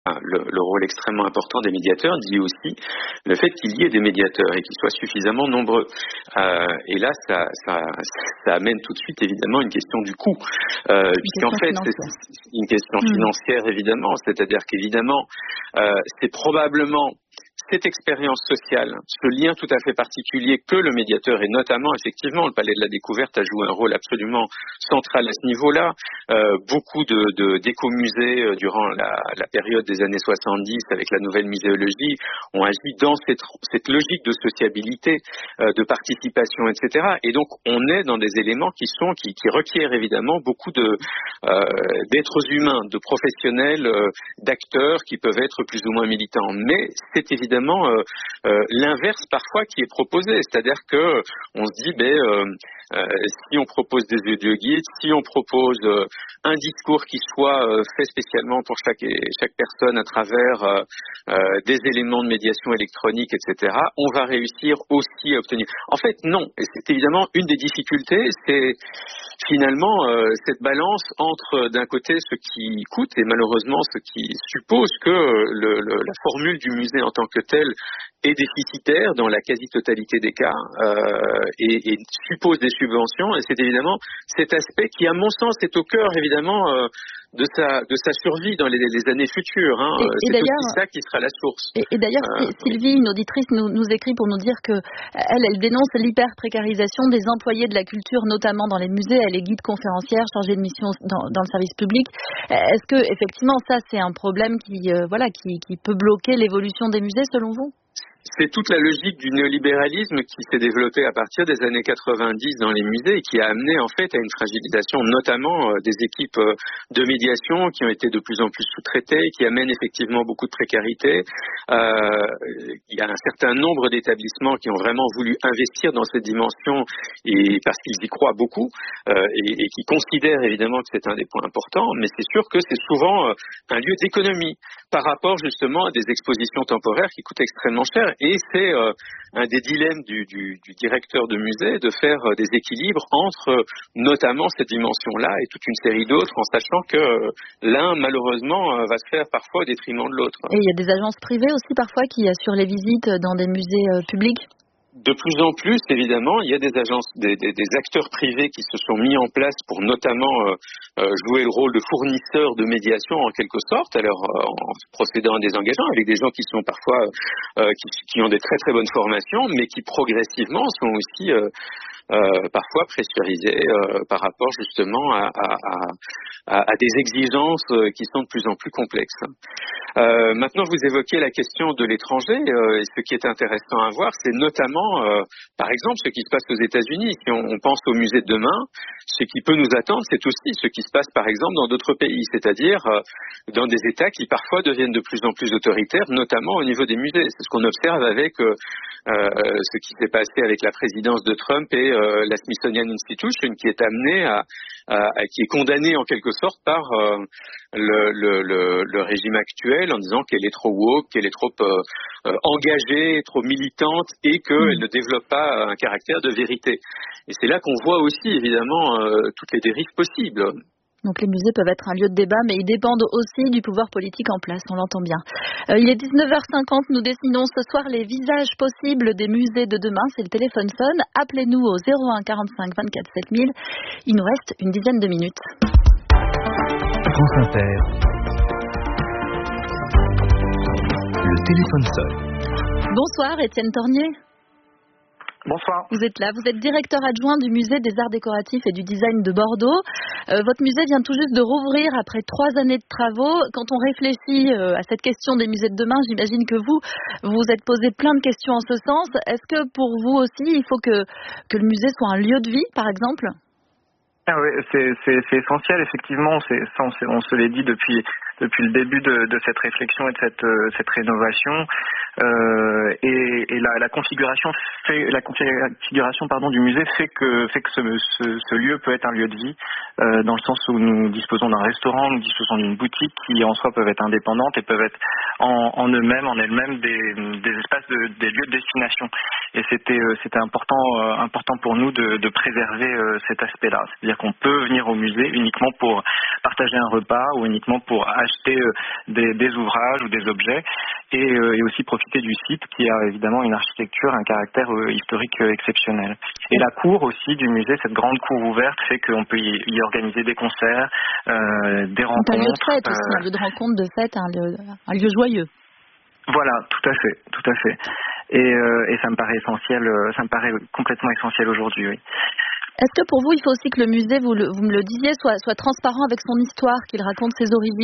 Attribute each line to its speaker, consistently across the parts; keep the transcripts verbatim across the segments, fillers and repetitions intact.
Speaker 1: Le, le rôle extrêmement important des médiateurs dit aussi le fait qu'il y ait des médiateurs et qu'ils soient suffisamment nombreux. Euh, et là, ça, ça, ça amène tout de suite évidemment une question du coût, euh, puisqu'en fait c'est une question mmh. financière évidemment, c'est-à-dire qu'évidemment euh, c'est probablement cette expérience sociale, ce lien tout à fait particulier que le médiateur, et notamment effectivement le Palais de la Découverte a joué un rôle absolument central à ce niveau-là. Euh, beaucoup de, de d'écomusées euh, durant la, la période des années soixante-dix avec la nouvelle muséologie ont agi dans cette, cette logique de sociabilité, euh, de participation, et cetera. Et donc on est dans des éléments qui sont qui, qui requièrent évidemment beaucoup de euh, d'êtres humains, de professionnels, euh, d'acteurs qui peuvent être plus ou moins militants. Mais c'est évidemment Euh, euh, l'inverse parfois qui est proposé, c'est-à-dire que on se dit ben euh, euh, si on propose des audio guides, si on propose euh, un discours qui soit euh, fait spécialement pour chaque chaque personne à travers euh, euh, des éléments de médiation électronique, et cetera, on va réussir aussi à obtenir. En fait, non. Et c'est évidemment une des difficultés, c'est finalement euh, cette balance entre d'un côté ce qui coûte et malheureusement ce qui suppose que le, le, la formule du musée en tant que telle est déficitaire dans la quasi-totalité des cas euh, et, et suppose des subventions, et c'est évidemment cet aspect qui à mon sens est au cœur évidemment euh, de sa de sa survie dans les, les années futures. Hein.
Speaker 2: Et, et
Speaker 1: c'est aussi ça qui sera la source.
Speaker 2: Et, et d'ailleurs, euh, Sylvie, une auditrice, nous, nous écrit pour nous dire que elle, elle dénonce l'hyper-précarisation des employés de la culture, notamment dans les musées. Elle est guide conférencière, chargée de mission dans, dans le service public. Est-ce que effectivement, ça, c'est un problème qui, euh, voilà, qui, qui peut bloquer l'évolution des musées, selon vous ?
Speaker 1: C'est toute la logique du néolibéralisme qui s'est développée à partir des années quatre-vingt-dix dans les musées et qui a amené en fait à une fragilisation notamment des équipes de médiation qui ont été de plus en plus sous-traitées, qui amènent effectivement beaucoup de précarité. Euh, il y a un certain nombre d'établissements qui ont vraiment voulu investir dans cette dimension et parce qu'ils y croient beaucoup euh, et, et qui considèrent évidemment que c'est un des points importants, mais c'est sûr que c'est souvent un lieu d'économie par rapport justement à des expositions temporaires qui coûtent extrêmement cher. Et c'est euh, un des dilemmes du, du, du directeur de musée de faire euh, des équilibres entre euh, notamment cette dimension-là et toute une série d'autres, en sachant que euh, l'un, malheureusement, euh, va se faire parfois au détriment de l'autre.
Speaker 2: Et il y a des agences privées aussi parfois qui assurent les visites dans des musées euh, publics ?
Speaker 1: De plus en plus, évidemment, il y a des agences, des, des, des acteurs privés qui se sont mis en place pour notamment euh, euh, jouer le rôle de fournisseurs de médiation en quelque sorte, alors euh, en procédant à des engagements avec des gens qui sont parfois euh, qui, qui ont des très très bonnes formations, mais qui progressivement sont aussi euh, euh, parfois pressurisés euh, par rapport justement à, à, à, à des exigences qui sont de plus en plus complexes. Euh, maintenant, vous évoquez la question de l'étranger, euh, et ce qui est intéressant à voir, c'est notamment, euh, par exemple, ce qui se passe aux États-Unis. Si on, on pense au musée de demain, ce qui peut nous attendre, c'est aussi ce qui se passe, par exemple, dans d'autres pays, c'est-à-dire euh, dans des États qui parfois deviennent de plus en plus autoritaires, notamment au niveau des musées. C'est ce qu'on observe avec euh, euh, ce qui s'est passé avec la présidence de Trump et euh, la Smithsonian Institution, qui est amenée à, à, à qui est condamnée en quelque sorte par euh, le, le, le, le régime actuel, en disant qu'elle est trop woke, qu'elle est trop euh, euh, engagée, trop militante et qu'elle ne développe pas un caractère de vérité. Et c'est là qu'on voit aussi évidemment euh, toutes les dérives possibles.
Speaker 2: Donc les musées peuvent être un lieu de débat, mais ils dépendent aussi du pouvoir politique en place, on l'entend bien. Euh, il est dix-neuf heures cinquante, nous dessinons ce soir les visages possibles des musées de demain. C'est le téléphone sonne. Appelez-nous au zéro un quarante-cinq vingt-quatre sept mille. Il nous reste une dizaine de minutes.
Speaker 3: France Inter. Le téléphone sonne.
Speaker 2: Bonsoir, Étienne Tornier.
Speaker 4: Bonsoir.
Speaker 2: Vous êtes là, vous êtes directeur adjoint du musée des arts décoratifs et du design de Bordeaux. Euh, votre musée vient tout juste de rouvrir après trois années de travaux. Quand on réfléchit euh, à cette question des musées de demain, j'imagine que vous, vous vous êtes posé plein de questions en ce sens. Est-ce que pour vous aussi, il faut que, que le musée soit un lieu de vie, par exemple ?
Speaker 4: Ah oui, c'est, c'est, c'est essentiel, effectivement. C'est, ça, on, on se l'est dit depuis depuis le début de, de cette réflexion et de cette, euh, cette rénovation. Euh, et et la, la configuration fait la configuration pardon du musée fait que fait que ce, ce, ce lieu peut être un lieu de vie euh, dans le sens où nous disposons d'un restaurant, nous disposons d'une boutique qui en soi peuvent être indépendantes et peuvent être en, en eux-mêmes, en elles-mêmes des, des espaces de, des lieux de destination. Et c'était c'était important euh, important pour nous de, de préserver euh, cet aspect-là. C'est-à-dire qu'on peut venir au musée uniquement pour partager un repas ou uniquement pour acheter acheter euh, des, des ouvrages ou des objets et, euh, et aussi profiter du site qui a évidemment une architecture, un caractère euh, historique euh, exceptionnel. Et la cour aussi du musée, cette grande cour ouverte, fait qu'on peut y, y organiser des concerts, euh, des rencontres.
Speaker 2: Un lieu de fête aussi, euh, un lieu de rencontre, de fête, un lieu, un lieu joyeux.
Speaker 4: Voilà, tout à fait, tout à fait. Et, euh, et ça me paraît essentiel, ça me paraît complètement essentiel aujourd'hui, oui.
Speaker 2: Est-ce que pour vous, il faut aussi que le musée, vous, le, vous me le disiez, soit, soit transparent avec son histoire, qu'il raconte ses origines ?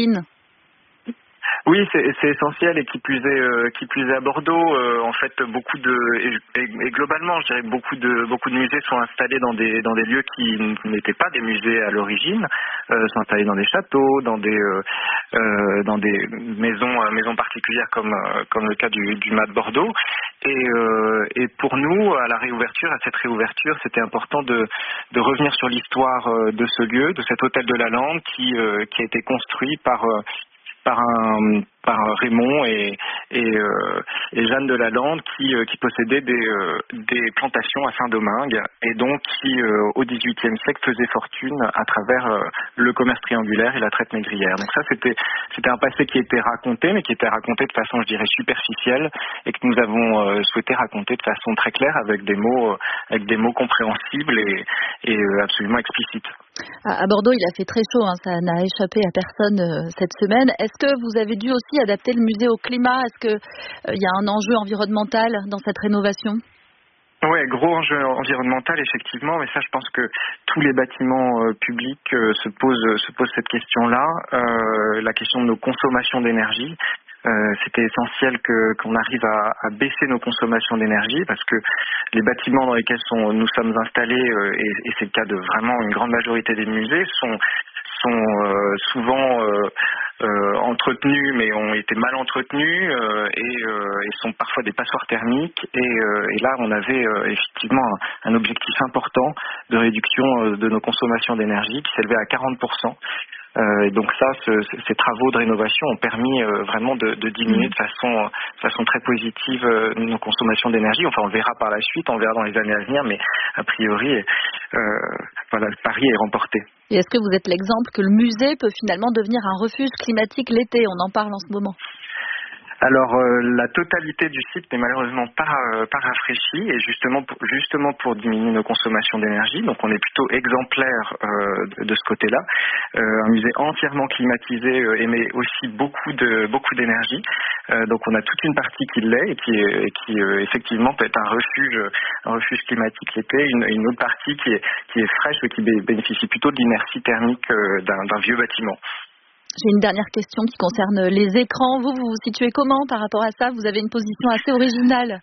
Speaker 4: Oui, c'est, c'est essentiel et qui plus est, euh, qui plus est à Bordeaux, euh, en fait, beaucoup de et, et globalement, je dirais beaucoup de beaucoup de musées sont installés dans des dans des lieux qui n'étaient pas des musées à l'origine, euh, sont installés dans des châteaux, dans des euh, euh, dans des maisons euh, maisons particulières comme euh, comme le cas du du M A de Bordeaux. Et, euh, et pour nous, à la réouverture, à cette réouverture, c'était important de de revenir sur l'histoire euh, de ce lieu, de cet hôtel de la Lande qui euh, qui a été construit par euh, par un par Raymond et et, euh, et Jeanne de la Lande qui euh, qui possédaient des euh, des plantations à Saint-Domingue et donc qui euh, au dix-huitième siècle faisaient fortune à travers euh, le commerce triangulaire et la traite négrière. Donc ça c'était c'était un passé qui était raconté mais qui était raconté de façon, je dirais, superficielle et que nous avons euh, souhaité raconter de façon très claire avec des mots euh, avec des mots compréhensibles et et euh, absolument explicites.
Speaker 2: À Bordeaux, il a fait très chaud, hein, ça n'a échappé à personne euh, cette semaine. Est-ce que vous avez dû aussi adapter le musée au climat ? Est-ce qu'il euh, y a un enjeu environnemental dans cette rénovation ?
Speaker 4: Oui, gros enjeu environnemental, effectivement, mais ça, je pense que tous les bâtiments euh, publics euh, se posent se posent cette question-là, euh, la question de nos consommations d'énergie. Euh, c'était essentiel que qu'on arrive à, à baisser nos consommations d'énergie parce que les bâtiments dans lesquels sont, nous sommes installés, euh, et, et c'est le cas de vraiment une grande majorité des musées, sont sont euh, souvent euh, euh, entretenus mais ont été mal entretenus euh, et, euh, et sont parfois des passoires thermiques et, euh, et là on avait euh, effectivement un, un objectif important de réduction euh, de nos consommations d'énergie qui s'élevait à quarante pour cent. Euh, et donc ça, ce, ces travaux de rénovation ont permis euh, vraiment de, de diminuer de façon, de façon très positive euh, nos consommations d'énergie. Enfin, on le verra par la suite, on verra dans les années à venir, mais a priori, euh, voilà, le pari est remporté.
Speaker 2: Et est-ce que vous êtes l'exemple que le musée peut finalement devenir un refuge climatique l'été ? On en parle en ce moment.
Speaker 4: Alors euh, la totalité du site n'est malheureusement pas euh, pas rafraîchie et justement pour, justement pour diminuer nos consommations d'énergie. Donc on est plutôt exemplaire euh, de, de ce côté-là. Euh, un musée entièrement climatisé euh, émet aussi beaucoup de beaucoup d'énergie. Euh, donc on a toute une partie qui l'est et qui est, et qui euh, effectivement peut être un refuge un refuge climatique l'été. Une, une autre partie qui est qui est fraîche et qui bénéficie plutôt de l'inertie thermique euh, d'un, d'un vieux bâtiment.
Speaker 2: J'ai une dernière question qui concerne les écrans. Vous, vous vous situez comment par rapport à ça ? Vous avez une position assez originale.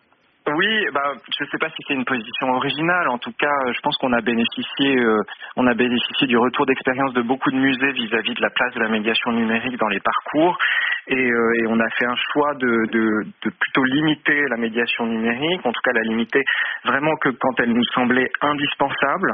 Speaker 4: Oui, bah, je ne sais pas si c'est une position originale. En tout cas, je pense qu'on a bénéficié, euh, on a bénéficié du retour d'expérience de beaucoup de musées vis-à-vis de la place de la médiation numérique dans les parcours. Et, euh, et on a fait un choix de, de, de plutôt limiter la médiation numérique, en tout cas la limiter vraiment que quand elle nous semblait indispensable.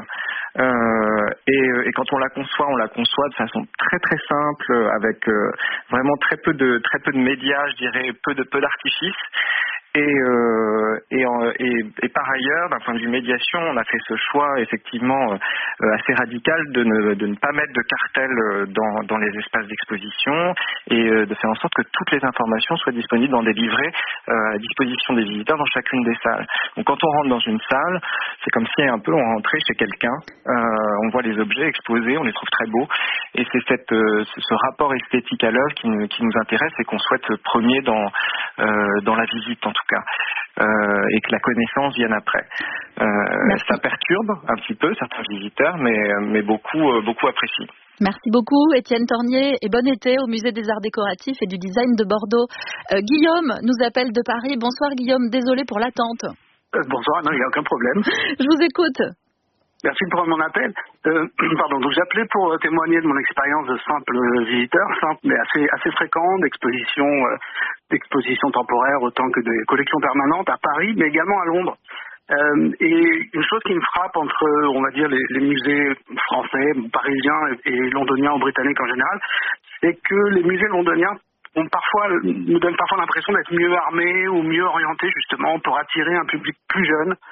Speaker 4: Euh, et, et quand on la conçoit, on la conçoit de façon très très simple, avec euh, vraiment très peu de très peu de médias, je dirais, peu de peu d'artifices. Et, euh, et, et, et par ailleurs, d'un point de vue médiation, on a fait ce choix effectivement euh, assez radical de ne, de ne pas mettre de cartels dans, dans les espaces d'exposition et euh, de faire en sorte que toutes les informations soient disponibles dans des livrets euh, à disposition des visiteurs dans chacune des salles. Donc quand on rentre dans une salle, c'est comme si un peu on rentrait chez quelqu'un, euh, on voit les objets exposés, on les trouve très beaux et c'est cette, euh, ce rapport esthétique à l'œuvre qui nous, qui nous intéresse et qu'on souhaite premier dans, euh, dans la visite en tout cas, euh, et que la connaissance vienne après. Euh, ça perturbe un petit peu certains visiteurs, mais, mais beaucoup, euh, beaucoup apprécient.
Speaker 2: Merci beaucoup Étienne Tornier et bon été au Musée des Arts Décoratifs et du Design de Bordeaux. Euh, Guillaume nous appelle de Paris. Bonsoir Guillaume, désolé pour l'attente.
Speaker 5: Euh, bonsoir, non, il n'y a aucun problème.
Speaker 2: Je vous écoute.
Speaker 5: Merci pour mon appel. Euh, pardon, donc j'appelais pour témoigner de mon expérience de simple visiteur, simple mais assez assez fréquent, d'exposition, euh, d'exposition temporaire autant que de collections permanentes à Paris, mais également à Londres. Euh, et une chose qui me frappe entre, on va dire, les, les musées français, parisiens et, et londoniens ou britanniques en général, c'est que les musées londoniens ont parfois, nous donnent parfois l'impression d'être mieux armés ou mieux orientés justement pour attirer un public plus jeune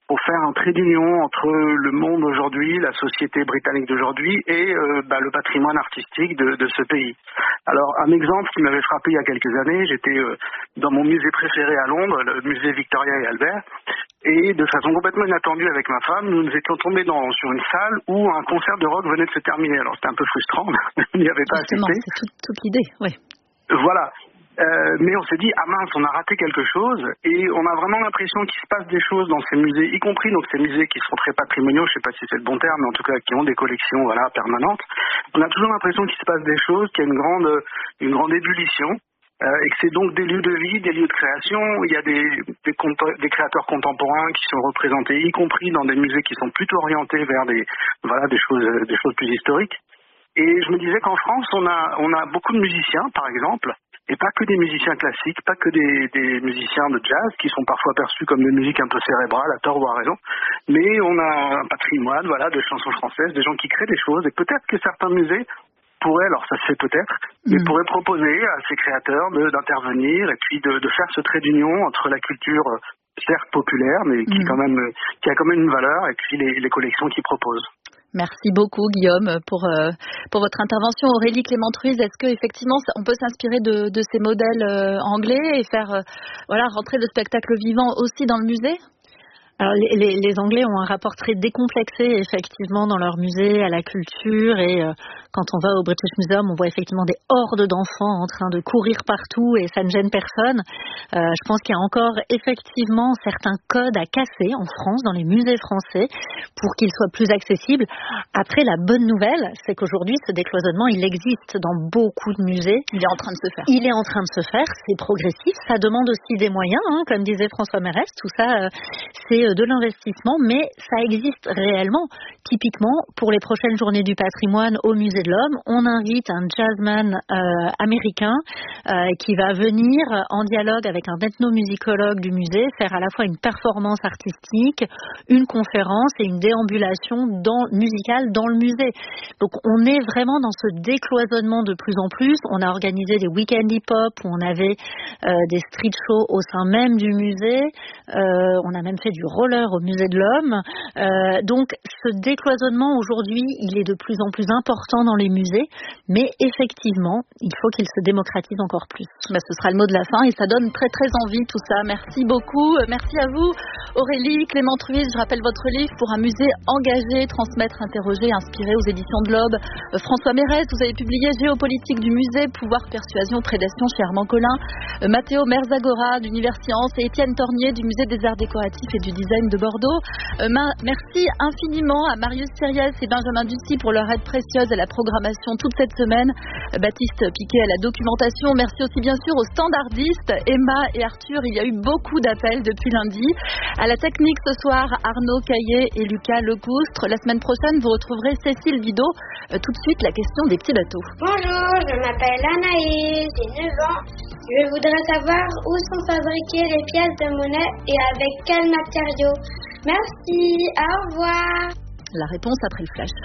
Speaker 5: pour faire un trait d'union entre le monde aujourd'hui, la société britannique d'aujourd'hui et euh, bah, le patrimoine artistique de, de ce pays. Alors, un exemple qui m'avait frappé il y a quelques années, j'étais euh, dans mon musée préféré à Londres, le musée Victoria et Albert, et de façon complètement inattendue avec ma femme, nous nous étions tombés dans, sur une salle où un concert de rock venait de se terminer. Alors, c'était un peu frustrant, on n'y avait pas assisté.
Speaker 2: Justement, c'est toute, toute l'idée, oui.
Speaker 5: Voilà. Euh, mais on s'est dit, ah mince, on a raté quelque chose, et on a vraiment l'impression qu'il se passe des choses dans ces musées, y compris donc ces musées qui sont très patrimoniaux, je sais pas si c'est le bon terme, mais en tout cas qui ont des collections voilà permanentes. On a toujours l'impression qu'il se passe des choses, qu'il y a une grande, une grande ébullition, euh, et que c'est donc des lieux de vie, des lieux de création. Il y a des, des, des créateurs contemporains qui sont représentés, y compris dans des musées qui sont plutôt orientés vers des, voilà, des choses, des choses plus historiques. Et je me disais qu'en France, on a, on a beaucoup de musiciens, par exemple. Et pas que des musiciens classiques, pas que des, des musiciens de jazz qui sont parfois perçus comme des musiques un peu cérébrales, à tort ou à raison. Mais on a un patrimoine, voilà, de chansons françaises, des gens qui créent des choses. Et peut-être que certains musées pourraient, alors ça se fait peut-être, mmh. mais pourraient proposer à ces créateurs de, d'intervenir et puis de, de faire ce trait d'union entre la culture, certes populaire, mais qui, mmh. quand même, qui a quand même une valeur, et puis les, les collections qu'ils proposent.
Speaker 2: Merci beaucoup Guillaume pour euh, pour votre intervention. Aurélie Clément-Truise, est-ce que effectivement on peut s'inspirer de, de ces modèles euh, anglais et faire euh, voilà rentrer le spectacle vivant aussi dans le musée ?
Speaker 6: Alors les, les, les Anglais ont un rapport très décomplexé effectivement dans leur musée à la culture, et euh, quand on va au British Museum, on voit effectivement des hordes d'enfants en train de courir partout et ça ne gêne personne. Euh, je pense qu'il y a encore effectivement certains codes à casser en France, dans les musées français, pour qu'ils soient plus accessibles. Après, la bonne nouvelle, c'est qu'aujourd'hui, ce décloisonnement, il existe dans beaucoup de musées.
Speaker 2: Il est en train de se faire.
Speaker 6: Il est en train de se faire, c'est progressif, ça demande aussi des moyens, hein, comme disait François Mérès, tout ça, euh, c'est de l'investissement, mais ça existe réellement. Typiquement, pour les prochaines journées du patrimoine au Musée de l'Homme, on invite un jazzman euh, américain euh, qui va venir en dialogue avec un ethnomusicologue du musée, faire à la fois une performance artistique, une conférence et une déambulation dans, musicale dans le musée. Donc on est vraiment dans ce décloisonnement de plus en plus. On a organisé des week-ends hip-hop où on avait euh, des street shows au sein même du musée. Euh, on a même fait du roller au Musée de l'Homme. Euh, donc ce décloisonnement aujourd'hui, il est de plus en plus important dans les musées, mais effectivement, il faut qu'il se démocratise encore plus.
Speaker 2: Bah, ce sera le mot de la fin et ça donne très très envie tout ça. Merci beaucoup. Merci à vous Aurélie Clément-Truise. Je rappelle votre livre Pour un musée engagé, transmettre, interroger, inspiré aux éditions de l'Aube. Euh, François Mérès, vous avez publié Géopolitique du musée, pouvoir, persuasion, prédation chez Armand Collin. Euh, Matteo Merzagora d'Univers Sciences et Étienne Tornier du Musée des Arts Décoratifs et du Design de Bordeaux. Euh, ma- merci infiniment à Marius Sériès et Benjamin Ducy pour leur aide précieuse à la programmation toute cette semaine. Euh, Baptiste Piquet à la documentation. Merci aussi bien sûr aux standardistes Emma et Arthur. Il y a eu beaucoup d'appels depuis lundi. À la technique ce soir, Arnaud Caillé et Lucas Lecoustre. La semaine prochaine, vous retrouverez Cécile Bidot. Euh, tout de suite, la question des petits bateaux.
Speaker 7: Bonjour, je m'appelle Anaïs, j'ai neuf ans. Je voudrais savoir où sont fabriquées les pièces de monnaie et avec quels matériaux. Merci, au revoir.
Speaker 2: La réponse après le flash.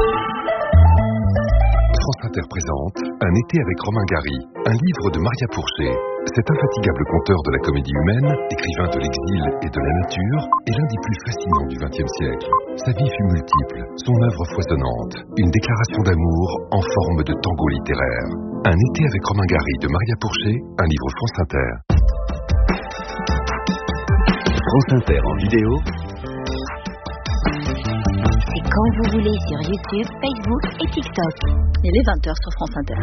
Speaker 8: France Inter présente Un été avec Romain Gary, un livre de Maria Pourchet. Cet infatigable conteur de la comédie humaine, écrivain de l'exil et de la nature, est l'un des plus fascinants du vingtième siècle. Sa vie fut multiple, son œuvre foisonnante, une déclaration d'amour en forme de tango littéraire. Un été avec Romain Gary de Maria Pourchet, un livre France Inter.
Speaker 3: France Inter en vidéo.
Speaker 9: C'est quand vous voulez sur YouTube, Facebook et TikTok.
Speaker 2: Il est vingt heures sur France Inter.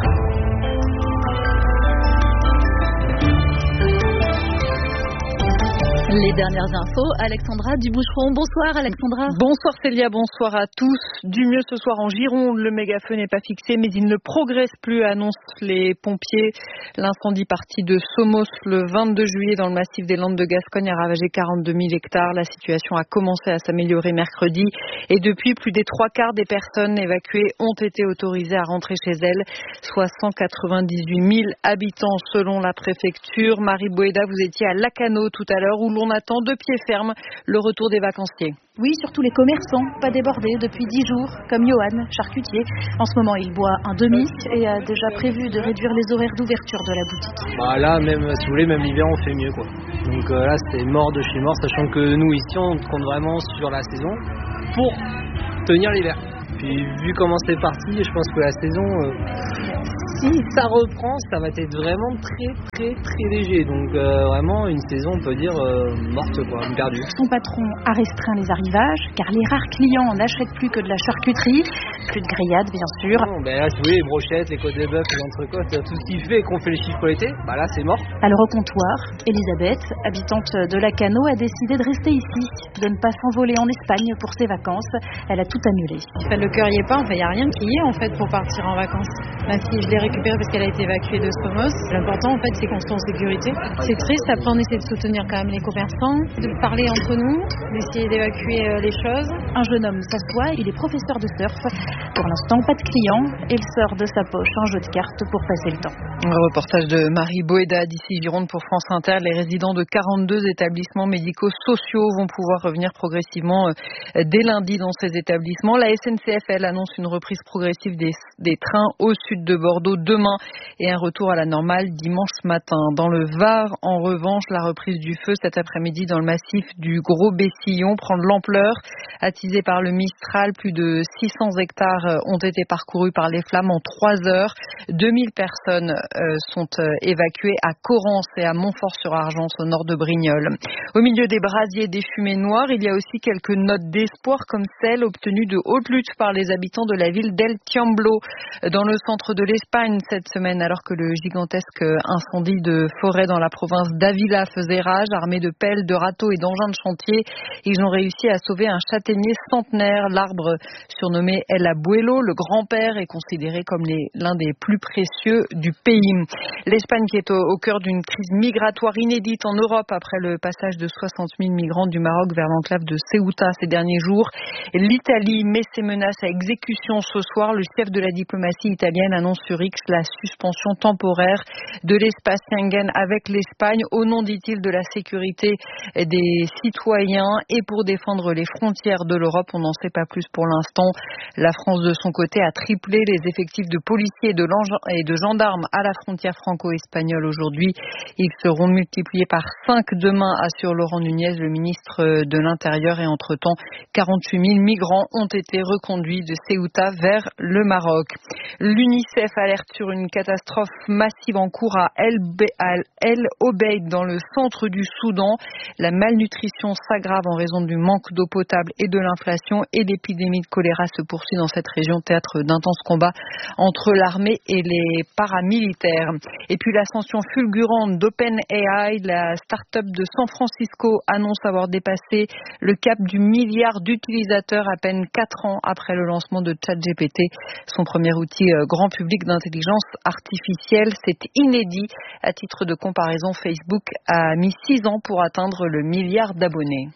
Speaker 2: Les dernières infos, Alexandra Duboucheron. Bonsoir Alexandra.
Speaker 10: Bonsoir Célia, bonsoir à tous. Du mieux ce soir en Gironde, le méga-feu n'est pas fixé, mais il ne progresse plus, annoncent les pompiers. L'incendie parti de Somos le vingt-deux juillet dans le massif des Landes de Gascogne a ravagé quarante-deux mille hectares. La situation a commencé à s'améliorer mercredi et depuis, plus des trois quarts des personnes évacuées ont été autorisées à rentrer chez elles, soit cent quatre-vingt-dix-huit mille habitants selon la préfecture. Marie Boéda, vous étiez à Lacano tout à l'heure où l'on attend de pied ferme le retour des vacanciers.
Speaker 11: Oui, surtout les commerçants, pas débordés depuis dix jours, comme Johan, charcutier. En ce moment, il boit un demi et a déjà prévu de réduire les horaires d'ouverture de la boutique.
Speaker 12: Bah là, même si vous voulez, même l'hiver, on fait mieux, quoi. Donc euh, là, c'est mort de chez mort, sachant que nous, ici, on compte vraiment sur la saison pour tenir l'hiver. Puis vu comment c'est parti, je pense que la saison, euh, si ça reprend, ça va être vraiment très très très léger. Donc euh, vraiment une saison, on peut dire, euh, morte, quoi, perdue.
Speaker 11: Son patron a restreint les arrivages, car les rares clients n'achètent plus que de la charcuterie, plus de grillades bien sûr.
Speaker 12: Non, ben là, si vous voulez, les brochettes, les côtes de bœuf, les entrecôtes, tout ce qui fait qu'on fait les chiffres l'été, bah là c'est mort.
Speaker 11: Alors au comptoir, Elisabeth, habitante de Lacanau, a décidé de rester ici, de ne pas s'envoler en Espagne pour ses vacances. Elle a tout annulé.
Speaker 10: Enfin, le cœur y est pas, enfin, il n'y a rien qui y est en fait pour partir en vacances. Ma fille, je l'ai récupérée parce qu'elle a été évacuée de Somos. L'important en fait, c'est qu'on soit en sécurité. C'est triste, après on essaie de soutenir quand même les commerçants, de parler entre nous, d'essayer d'évacuer euh, les choses.
Speaker 11: Un jeune homme s'assoit, il est professeur de surf. Pour l'instant, pas de clients. Il sort de sa poche un jeu de cartes pour passer le temps.
Speaker 10: Un reportage de Marie Boéda d'ici Gironde pour France Inter. Les résidents de quarante-deux établissements médicaux sociaux vont pouvoir revenir progressivement dès lundi dans ces établissements. La S N C F L annonce une reprise progressive des, des trains au sud de Bordeaux demain et un retour à la normale dimanche matin. Dans le Var, en revanche, la reprise du feu cet après-midi dans le massif du Gros Bessillon prend de l'ampleur. Attisé par le Mistral, plus de six cents hectares ont été parcourus par les flammes en trois heures. deux mille personnes euh, sont euh, évacuées à Corrence et à Montfort-sur-Argence, au nord de Brignoles. Au milieu des brasiers et des fumées noires, il y a aussi quelques notes d'espoir, comme celle obtenue de haute lutte par les habitants de la ville d'El Tiamblo, dans le centre de l'Espagne cette semaine, alors que le gigantesque incendie de forêt dans la province d'Avila faisait rage. Armés de pelles, de râteaux et d'engins de chantier, ils ont réussi à sauver un châtaignier centenaire. L'arbre surnommé El Abuelo, le grand-père, est considéré comme les, l'un des plus précieux du pays. L'Espagne qui est au, au cœur d'une crise migratoire inédite en Europe après le passage de soixante mille migrants du Maroc vers l'enclave de Ceuta ces derniers jours. L'Italie met ses menaces à exécution ce soir. Le chef de la diplomatie italienne annonce sur X la suspension temporaire de l'espace Schengen avec l'Espagne au nom, dit-il, de la sécurité des citoyens et pour défendre les frontières de l'Europe. On n'en sait pas plus pour l'instant. La France, de son côté, a triplé les effectifs de policiers et de, et de gendarmes à la frontière franco-espagnole aujourd'hui. Ils seront multipliés par cinq demain, assure Laurent Nunez, le ministre de l'Intérieur. Et entre-temps, quarante-huit mille migrants ont été reconduits de Ceuta vers le Maroc. L'UNICEF alerte sur une catastrophe massive en cours à El, El Obeid, dans le centre du Soudan. La malnutrition s'aggrave en raison du manque d'eau potable et de l'inflation, et l'épidémie de choléra se poursuit dans cette région, théâtre d'intenses combats entre l'armée et les paramilitaires. Et puis l'ascension fulgurante d'OpenAI, la start-up de San Francisco, annonce avoir dépassé le cap du milliard d'utilisateurs à peine quatre ans après le lancement de ChatGPT, son premier outil grand public d'intelligence artificielle. C'est inédit. À titre de comparaison, Facebook a mis six ans pour atteindre le milliard d'abonnés.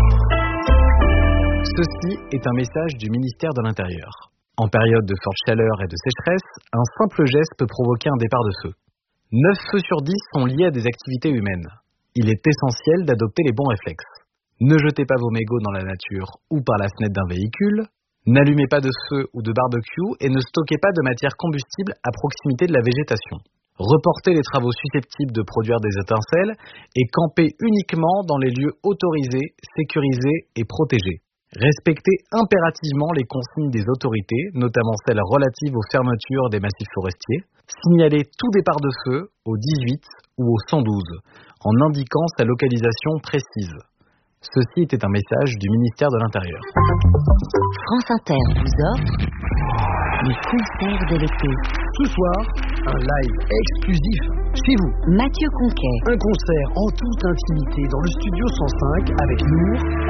Speaker 13: Ceci est un message du ministère de l'Intérieur. En période de forte chaleur et de sécheresse, un simple geste peut provoquer un départ de feu. neuf feux sur dix sont liés à des activités humaines. Il est essentiel d'adopter les bons réflexes. Ne jetez pas vos mégots dans la nature ou par la fenêtre d'un véhicule. N'allumez pas de feu ou de barbecue et ne stockez pas de matière combustible à proximité de la végétation. Reportez les travaux susceptibles de produire des étincelles et campez uniquement dans les lieux autorisés, sécurisés et protégés. Respectez impérativement les consignes des autorités, notamment celles relatives aux fermetures des massifs forestiers. Signalez tout départ de feu au dix-huit ou au cent douze, en indiquant sa localisation précise. Ceci était un message du ministère de l'Intérieur.
Speaker 9: France Inter vous offre les concerts de l'été.
Speaker 14: Ce soir, un live exclusif chez vous.
Speaker 9: Mathieu Conquet.
Speaker 14: Un concert en toute intimité dans le studio cent cinq avec Nour.